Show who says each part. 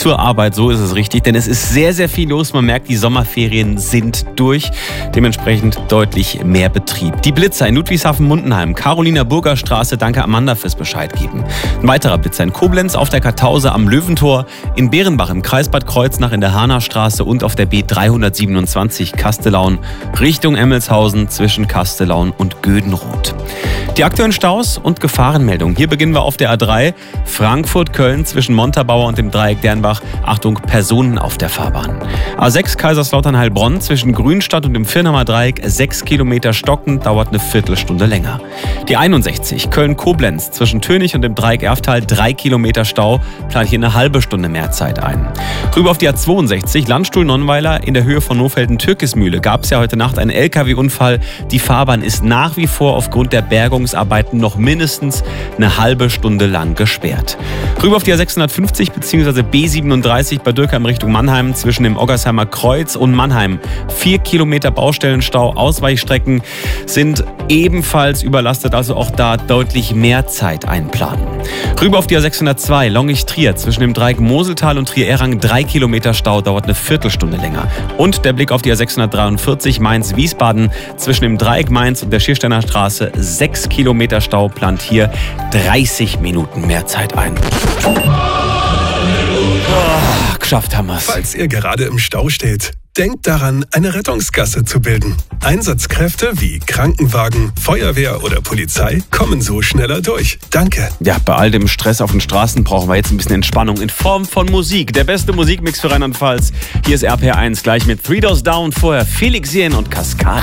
Speaker 1: zur Arbeit, so ist es richtig, denn es ist sehr, sehr viel los. Man merkt, die Sommerferien sind durch, dementsprechend deutlich mehr Betrieb. Die Blitzer in Ludwigshafen-Mundenheim, Carolina-Burger Straße, danke Amanda fürs Bescheid geben. Ein weiterer Blitzer in Koblenz auf der Kartause am Löwentor, in Berenbach im Kreis Bad Kreuznach in der Hahnerstraße und auf der B327 Kastelaun Richtung Emmelshausen zwischen Kastelaun und Gödenroth. Die aktuellen Staus und Gefahrenmeldungen. Hier beginnen wir auf der A3 Frankfurt-Köln zwischen Montabaur und dem Dreieck Dernbach. Achtung, Personen auf der Fahrbahn. A6 Kaiserslautern-Heilbronn zwischen Grünstadt und dem Firnheimer Dreieck 6 Kilometer stocken, dauert eine Viertelstunde länger. Die 61 Köln-Koblenz zwischen Tönig und dem Dreieck Erftal 3 Kilometer Stau, plant hier eine halbe Stunde mehr Zeit ein. Rüber auf die A62 Landstuhl-Nonnweiler in der Höhe von Nohfelden-Türkismühle gab es ja heute Nacht einen LKW-Unfall. Die Fahrbahn ist nach wie vor aufgrund der Bergungsarbeiten noch mindestens eine halbe Stunde lang gesperrt. Rüber auf die A650 bzw. B37 bei Dürkheim Richtung Mannheim zwischen dem Oggersheimer Kreuz und Mannheim. 4 Kilometer Baustellenstau, Ausweichstrecken sind ebenfalls überlastet, also auch da deutlich mehr Zeit einplanen. Rüber auf die A602 Longich-Trier zwischen dem Dreieck Moseltal und Trier-Errang 3 Kilometer Stau, dauert eine Viertelstunde länger. Und der Blick auf die A643 Mainz-Wiesbaden zwischen dem Dreieck Mainz und der Schiersteiner Straße 6 Kilometer Stau, plant hier 30 Minuten mehr Zeit ein. Geschafft haben wir's.
Speaker 2: Falls ihr gerade im Stau steht, denkt daran, eine Rettungsgasse zu bilden. Einsatzkräfte wie Krankenwagen, Feuerwehr oder Polizei kommen so schneller durch. Danke.
Speaker 1: Ja, bei all dem Stress auf den Straßen brauchen wir jetzt ein bisschen Entspannung in Form von Musik. Der beste Musikmix für Rheinland-Pfalz. Hier ist RPR1 gleich mit Three Doors Down, vorher Felix Jähn und Kaskade.